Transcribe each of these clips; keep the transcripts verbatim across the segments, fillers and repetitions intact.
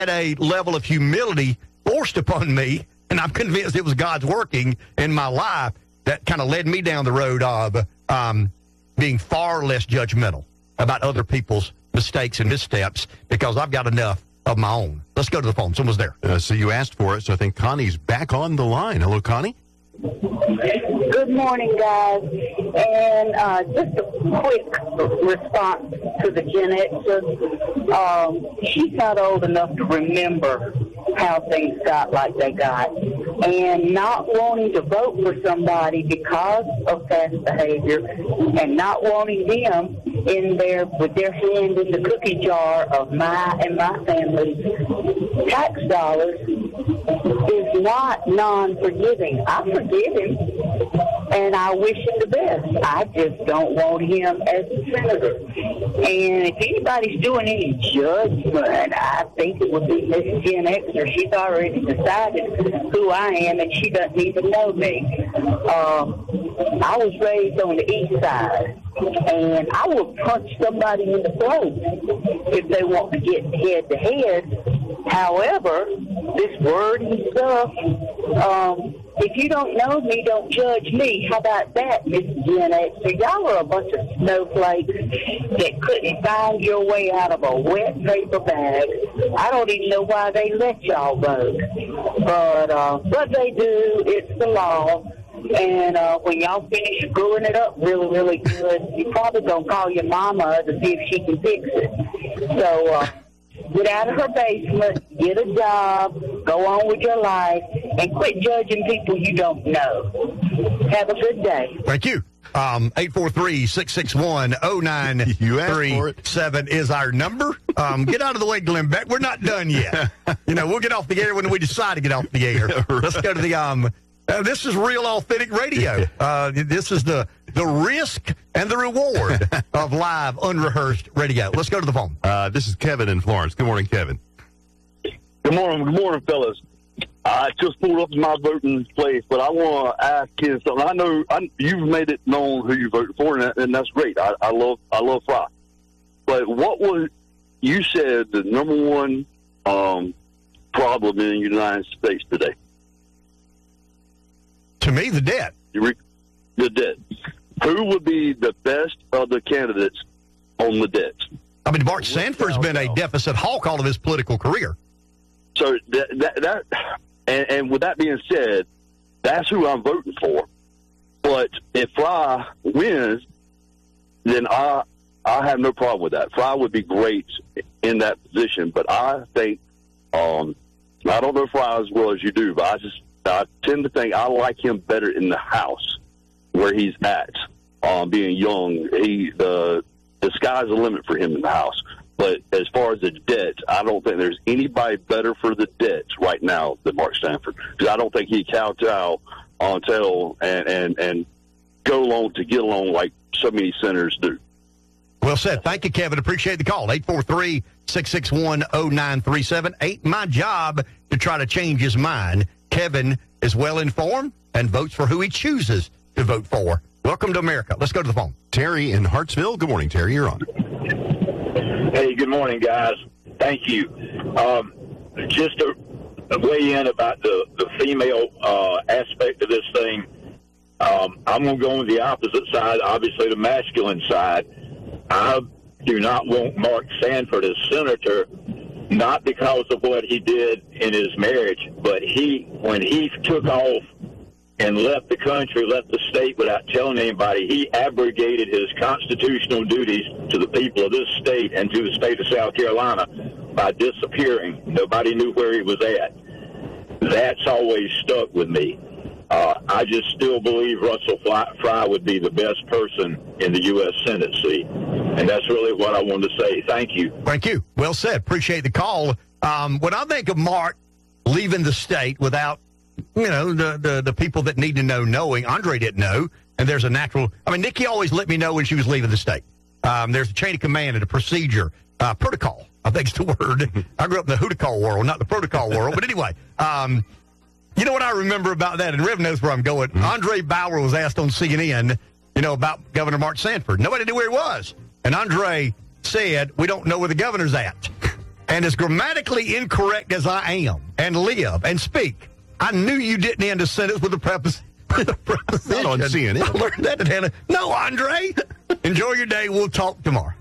had a level of humility forced upon me, and I'm convinced it was God's working in my life that kind of led me down the road of um, being far less judgmental about other people's mistakes and missteps because I've got enough of my own. Let's go to the phone. Someone's there. Uh, so you asked for it, so I think Connie's back on the line. Hello, Connie. Good morning, guys. And uh, just a quick response to the Gen Xers. Um, she's not old enough to remember how things got like they got. And not wanting to vote for somebody because of past behavior and not wanting them in there with their hand in the cookie jar of my and my family's tax dollars is not non-forgiving. I forgive him, and I wish him the best. I just don't want him as a senator. And if anybody's doing any judgment, I think it would be Miss Gen Xer. She's already decided who I am, and she doesn't even know me. Um, I was raised on the east side, and I will punch somebody in the throat if they want to get head-to-head. However, this wordy stuff, um, if you don't know me, don't judge me. How about that, Miss Gen X? So y'all are a bunch of snowflakes that couldn't find your way out of a wet paper bag. I don't even know why they let y'all vote. But uh, what they do, it's the law. And uh, when y'all finish screwing it up really, really good, you're probably going to call your mama to see if she can fix it. So, uh, get out of her basement, get a job, go on with your life, and quit judging people you don't know. Have a good day. Thank you. Um, eight four three, six six one, zero nine three seven is our number. Um, get out of the way, Glenn Beck. We're not done yet. You know, we'll get off the air when we decide to get off the air. Right. Let's go to the, um, uh, this is real authentic radio. Uh, this is the, the risk and the reward of live, unrehearsed radio. Let's go to the phone. Uh, this is Kevin in Florence. Good morning, Kevin. Good morning. Good morning, fellas. I just pulled up to my voting place, but I want to ask you something. I know I, you've made it known who you voted for, and, that, and that's great. I, I love I love Fry. But what was, you said, the number one um, problem in the United States today? To me, the debt. You re, the debt. Who would be the best of the candidates on the debt? I mean, Bart Sanford's been a deficit hawk all of his political career. So that, that, that and, and with that being said, that's who I'm voting for. But if Fry wins, then I I have no problem with that. Fry would be great in that position, but I think um, I don't know Fry as well as you do, but I just I tend to think I like him better in the House where he's at. Um, being young, he the the sky's the limit for him in the House. But as far as the debt, I don't think there's anybody better for the debt right now than Mark Sanford. Because I don't think he kowtow on tail and, and, and go along to get along like so many senators do. Well said. Thank you, Kevin. Appreciate the call. eight four three, six six one, zero nine three seven. Ain't my job to try to change his mind. Kevin is well informed and votes for who he chooses to vote for. Welcome to America. Let's go to the phone. Terry in Hartsville. Good morning, Terry. You're on. Hey, good morning, guys. Thank you. Um, just to weigh in about the, the female uh, aspect of this thing, um, I'm going to go on the opposite side, obviously the masculine side. I do not want Mark Sanford as senator, not because of what he did in his marriage, but he when he took off and left the country, left the state without telling anybody, he abrogated his constitutional duties to the people of this state and to the state of South Carolina by disappearing. Nobody knew where he was at. That's always stuck with me. Uh, I just still believe Russell Fry would be the best person in the U S Senate seat. And that's really what I wanted to say. Thank you. Thank you. Well said. Appreciate the call. Um, when I think of Mark leaving the state without, you know, the, the, the people that need to know knowing, Andre didn't know, and there's a natural, I mean, Nikki always let me know when she was leaving the state. Um, there's a chain of command and a procedure, uh, protocol, I think is the word. I grew up in the Hooticall world, not the protocol world. But anyway, um, you know what I remember about that, and Rev knows where I'm going. Mm-hmm. Andre Bauer was asked on C N N, you know, about Governor Mark Sanford. Nobody knew where he was. And Andre said, we don't know where the governor's at. And as grammatically incorrect as I am and live and speak, I knew you didn't end a sentence with a preposition. Not on C N N. I learned that at Hannah. No, Andre. Enjoy your day. We'll talk tomorrow.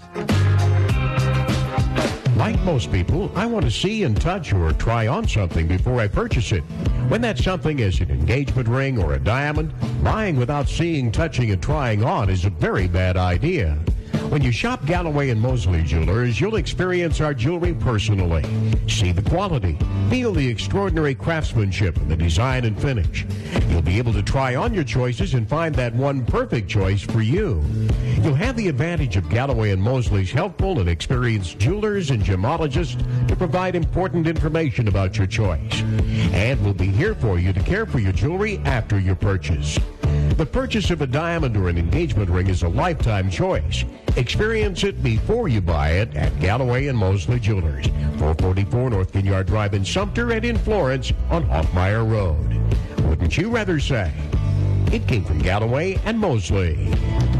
Like most people, I want to see and touch or try on something before I purchase it. When that something is an engagement ring or a diamond, buying without seeing, touching, and trying on is a very bad idea. When you shop Galloway and Mosley Jewelers, you'll experience our jewelry personally. See the quality, feel the extraordinary craftsmanship and the design and finish. You'll be able to try on your choices and find that one perfect choice for you. You'll have the advantage of Galloway and Mosley's helpful and experienced jewelers and gemologists to provide important information about your choice. And we'll be here for you to care for your jewelry after your purchase. The purchase of a diamond or an engagement ring is a lifetime choice. Experience it before you buy it at Galloway and Mosley Jewelers, four forty-four North Ginyard Drive in Sumter and in Florence on Hoffmeyer Road. Wouldn't you rather say? It came from Galloway and Mosley.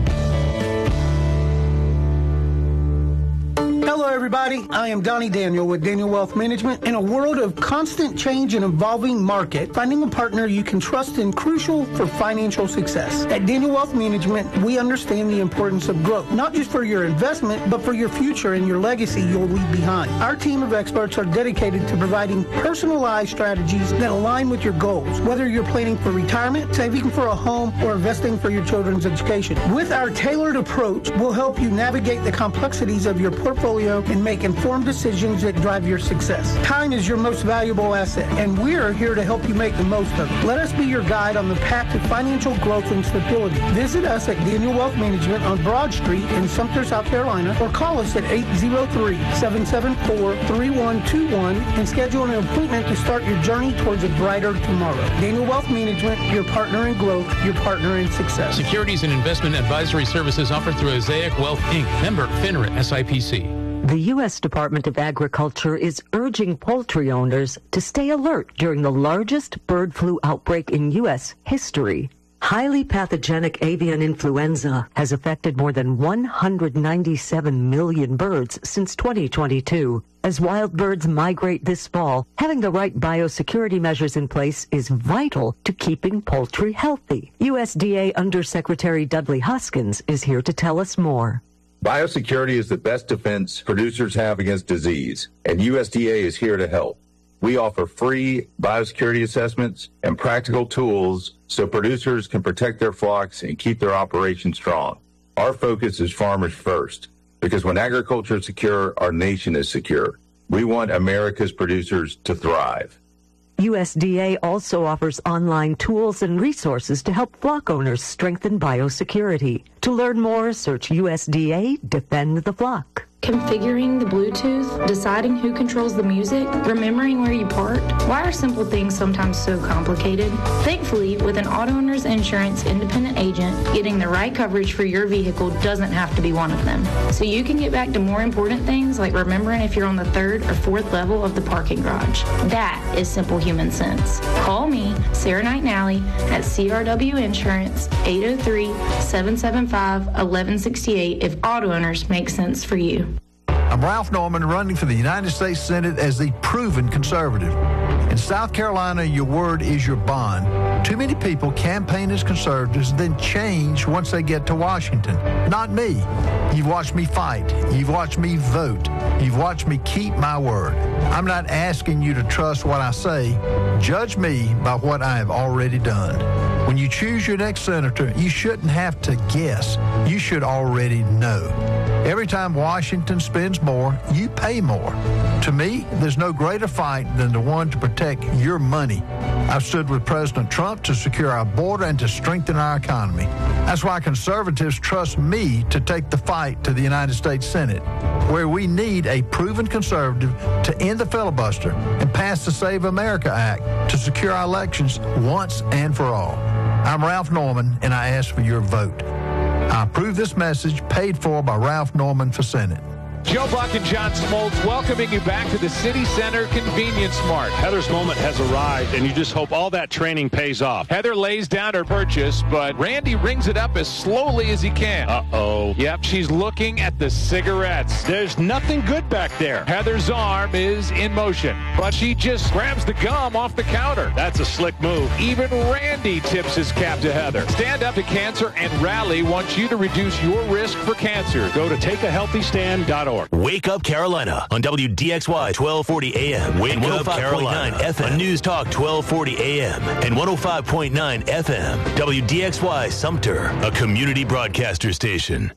Hello, everybody. I am Donnie Daniel with Daniel Wealth Management. In a world of constant change and evolving market, finding a partner you can trust is crucial for financial success. At Daniel Wealth Management, we understand the importance of growth, not just for your investment, but for your future and your legacy you'll leave behind. Our team of experts are dedicated to providing personalized strategies that align with your goals, whether you're planning for retirement, saving for a home, or investing for your children's education. With our tailored approach, we'll help you navigate the complexities of your portfolio and make informed decisions that drive your success. Time is your most valuable asset, and we're here to help you make the most of it. Let us be your guide on the path to financial growth and stability. Visit us at Daniel Wealth Management on Broad Street in Sumter, South Carolina, or call us at eight zero three, seven seven four, three one two one and schedule an appointment to start your journey towards a brighter tomorrow. Daniel Wealth Management, your partner in growth, your partner in success. Securities and investment advisory services offered through Osaic Wealth, Incorporated. Member FINRA S I P C. The U S Department of Agriculture is urging poultry owners to stay alert during the largest bird flu outbreak in U S history. Highly pathogenic avian influenza has affected more than one hundred ninety-seven million birds since twenty twenty-two. As wild birds migrate this fall, having the right biosecurity measures in place is vital to keeping poultry healthy. U S D A Undersecretary Dudley Hoskins is here to tell us more. Biosecurity is the best defense producers have against disease, and U S D A is here to help. We offer free biosecurity assessments and practical tools so producers can protect their flocks and keep their operations strong. Our focus is farmers first, because when agriculture is secure, our nation is secure. We want America's producers to thrive. U S D A also offers online tools and resources to help flock owners strengthen biosecurity. To learn more, search U S D A Defend the Flock. Configuring the Bluetooth, deciding who controls the music, remembering where you parked. Why are simple things sometimes so complicated? Thankfully, with an auto owner's insurance independent agent, getting the right coverage for your vehicle doesn't have to be one of them. So you can get back to more important things like remembering if you're on the third or fourth level of the parking garage. That is simple human sense. Call me, Sarah Knight Nally, at C R W Insurance, eight oh three, seven seven five, one one six eight if auto owners make sense for you. I'm Ralph Norman, running for the United States Senate as the proven conservative. In South Carolina, your word is your bond. Too many people campaign as conservatives, then change once they get to Washington. Not me. You've watched me fight. You've watched me vote. You've watched me keep my word. I'm not asking you to trust what I say. Judge me by what I have already done. When you choose your next senator, you shouldn't have to guess. You should already know. Every time Washington spends more, you pay more. To me, there's no greater fight than the one to protect your money. I've stood with President Trump to secure our border and to strengthen our economy. That's why conservatives trust me to take the fight to the United States Senate, where we need a proven conservative to end the filibuster and pass the Save America Act to secure our elections once and for all. I'm Ralph Norman, and I ask for your vote. I approve this message paid for by Ralph Norman for Senate. Joe Buck and John Smoltz welcoming you back to the City Center Convenience Mart. Heather's moment has arrived, and you just hope all that training pays off. Heather lays down her purchase, but Randy rings it up as slowly as he can. Uh-oh. Yep, she's looking at the cigarettes. There's nothing good back there. Heather's arm is in motion, but she just grabs the gum off the counter. That's a slick move. Even Randy tips his cap to Heather. Stand Up to Cancer and Rally wants you to reduce your risk for cancer. Go to take a healthy stand dot org. Wake Up Carolina on W D X Y twelve forty A M. Wake Up Carolina F M. On News Talk twelve forty A M and one oh five point nine F M. W D X Y Sumter, a community broadcaster station.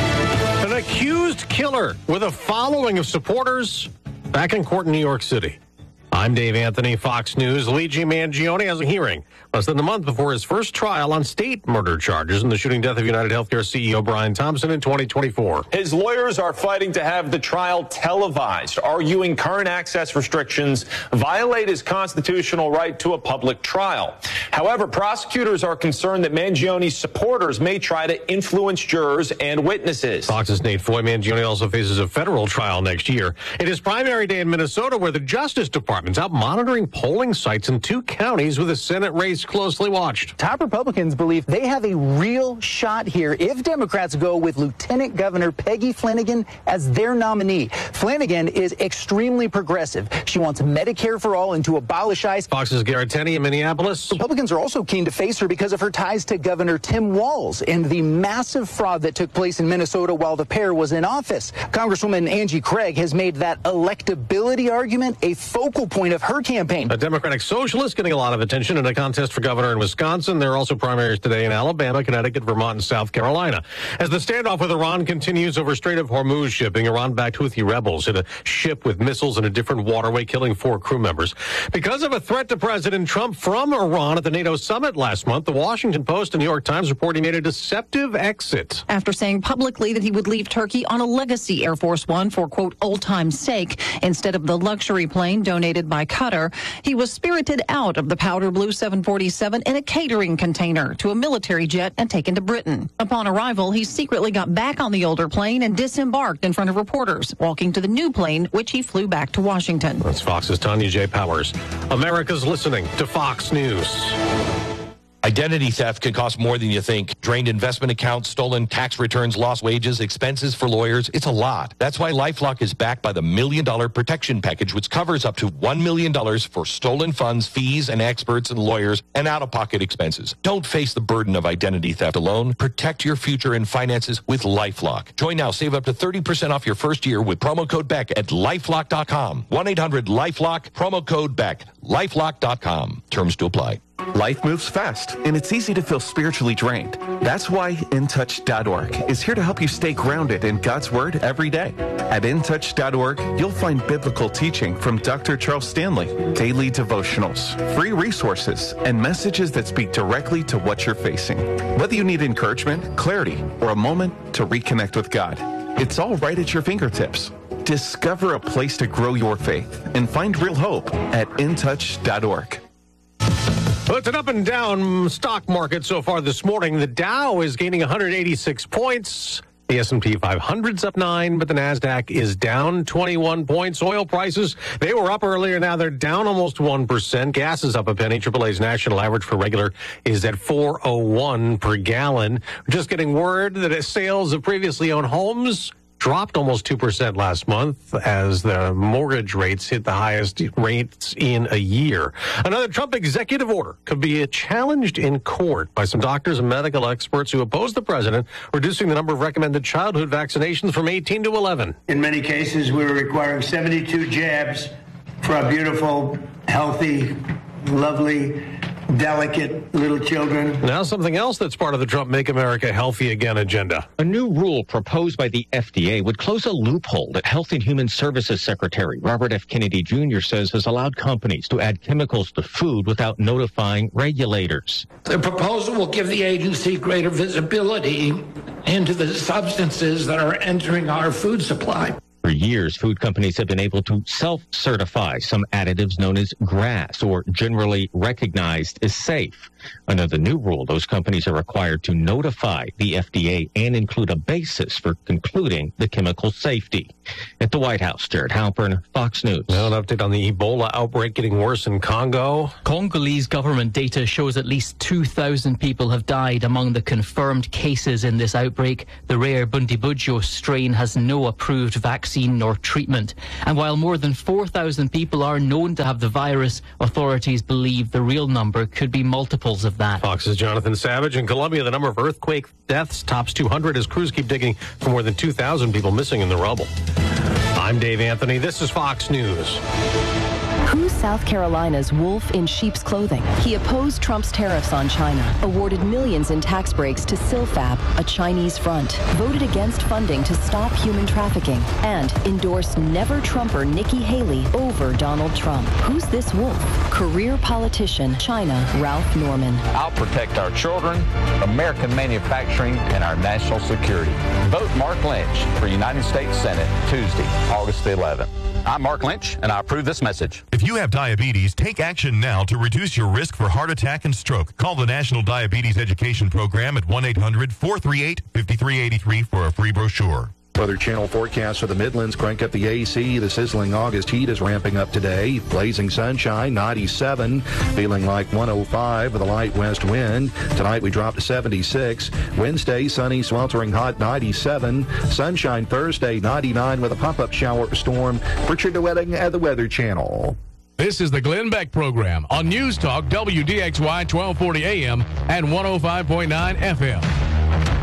An accused killer with a following of supporters back in court in New York City. I'm Dave Anthony, Fox News. Luigi Mangione has a hearing less than a month before his first trial on state murder charges in the shooting death of United Healthcare C E O Brian Thompson in twenty twenty-four. His lawyers are fighting to have the trial televised, arguing current access restrictions violate his constitutional right to a public trial. However, prosecutors are concerned that Mangione's supporters may try to influence jurors and witnesses. Fox's Nate Foy. Mangione also faces a federal trial next year. It is primary day in Minnesota, where the Justice Department out monitoring polling sites in two counties with a Senate race closely watched. Top Republicans believe they have a real shot here if Democrats go with Lieutenant Governor Peggy Flanagan as their nominee. Flanagan is extremely progressive. She wants Medicare for all and to abolish ICE. Fox's Garrett Tenney in Minneapolis. Republicans are also keen to face her because of her ties to Governor Tim Walz and the massive fraud that took place in Minnesota while the pair was in office. Congresswoman Angie Craig has made that electability argument a focal point of her campaign. A Democratic socialist getting a lot of attention in a contest for governor in Wisconsin. There are also primaries today in Alabama, Connecticut, Vermont, and South Carolina. As the standoff with Iran continues over Strait of Hormuz shipping, Iran-backed Houthi rebels hit a ship with missiles in a different waterway, killing four crew members. Because of a threat to President Trump from Iran at the NATO summit last month, the Washington Post and New York Times reporting made a deceptive exit. After saying publicly that he would leave Turkey on a legacy Air Force One for, quote, old time's sake, instead of the luxury plane donated by Qatar, he was spirited out of the powder blue seven forty-seven in a catering container to a military jet and taken to Britain. Upon arrival, he secretly got back on the older plane and disembarked in front of reporters, walking to the new plane, which he flew back to Washington. That's Fox's Tanya J. Powers. America's listening to Fox News. Identity theft can cost more than you think. Drained investment accounts, stolen tax returns, lost wages, expenses for lawyers. It's a lot. That's why LifeLock is backed by the Million Dollar Protection Package, which covers up to one million dollars for stolen funds, fees, and experts and lawyers, and out-of-pocket expenses. Don't face the burden of identity theft alone. Protect your future and finances with LifeLock. Join now. Save up to thirty percent off your first year with promo code BECK at LifeLock dot com. one eight hundred LifeLock, promo code BECK. LifeLock dot com. Terms to apply. Life moves fast, and it's easy to feel spiritually drained. That's why In Touch dot org is here to help you stay grounded in God's Word every day. At In Touch dot org, you'll find biblical teaching from Doctor Charles Stanley, daily devotionals, free resources, and messages that speak directly to what you're facing. Whether you need encouragement, clarity, or a moment to reconnect with God, it's all right at your fingertips. Discover a place to grow your faith and find real hope at In Touch dot org. Well, it's an up and down stock market so far this morning. The Dow is gaining one hundred eighty-six points. The S and P five hundred's up nine, but the NASDAQ is down twenty-one points. Oil prices, they were up earlier. Now they're down almost one percent. Gas is up a penny. triple A's national average for regular is at four oh one per gallon. Just getting word that sales of previously owned homes dropped almost two percent last month as the mortgage rates hit the highest rates in a year. Another Trump executive order could be challenged in court by some doctors and medical experts who oppose the president reducing the number of recommended childhood vaccinations from eighteen to eleven. In many cases, we were requiring seventy-two jabs for our beautiful, healthy, lovely, delicate little children. Now something else that's part of the Trump Make America Healthy Again agenda. A new rule proposed by the F D A would close a loophole that Health and Human Services Secretary Robert F. Kennedy Junior says has allowed companies to add chemicals to food without notifying regulators. The proposal will give the agency greater visibility into the substances that are entering our food supply. For years, food companies have been able to self-certify some additives known as GRAS, or generally recognized as safe. Under the new rule, those companies are required to notify the F D A and include a basis for concluding the chemical safety. At the White House, Jared Halpern, Fox News. Now an update on the Ebola outbreak getting worse in Congo. Congolese government data shows at least two thousand people have died among the confirmed cases in this outbreak. The rare Bundibugyo strain has no approved vaccine nor treatment. And while more than four thousand people are known to have the virus, authorities believe the real number could be multiples of that. Fox's Jonathan Savage. In Colombia, the number of earthquake deaths tops two hundred as crews keep digging for more than two thousand people missing in the rubble. I'm Dave Anthony. This is Fox News. Who's South Carolina's wolf in sheep's clothing? He opposed Trump's tariffs on China, awarded millions in tax breaks to Silfab, a Chinese front, voted against funding to stop human trafficking, and endorsed never-Trumper Nikki Haley over Donald Trump. Who's this wolf? Career politician, China, Ralph Norman. I'll protect our children, American manufacturing, and our national security. Vote Mark Lynch for United States Senate Tuesday, August the eleventh. I'm Mark Lynch, and I approve this message. If you have diabetes, take action now to reduce your risk for heart attack and stroke. Call the National Diabetes Education Program at one eight hundred four three eight five three eight three for a free brochure. Weather Channel forecast for the Midlands. Crank up the A C. The sizzling August heat is ramping up today. Blazing sunshine, ninety-seven. Feeling like one oh five with a light west wind. Tonight we drop to seventy-six. Wednesday, sunny, sweltering hot, ninety-seven. Sunshine Thursday, ninety-nine with a pop-up shower storm. Richard DeWetting at the Weather Channel. This is the Glenn Beck Program on News Talk W D X Y twelve forty A M and one oh five point nine F M.